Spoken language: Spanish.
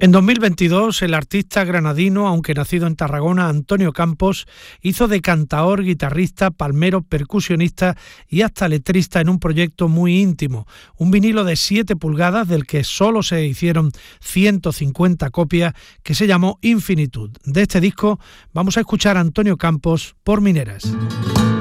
En 2022, el artista granadino, aunque nacido en Tarragona, Antonio Campos, hizo de cantaor, guitarrista, palmero, percusionista y hasta letrista en un proyecto muy íntimo, un vinilo de 7 pulgadas del que solo se hicieron 150 copias, que se llamó Infinitud. De este disco vamos a escuchar a Antonio Campos por Mineras.